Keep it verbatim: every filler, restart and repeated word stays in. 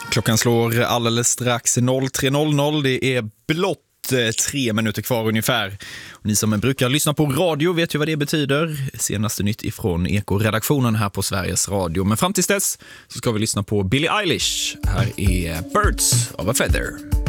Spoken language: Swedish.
Klockan slår alldeles strax noll tre noll noll. Det är blott tre minuter kvar ungefär. Och ni som brukar lyssna på radio vet ju vad det betyder. Senaste nytt ifrån Eko-redaktionen här på Sveriges Radio. Men fram tills dess så ska vi lyssna på Billie Eilish. Här är Birds of a Feather.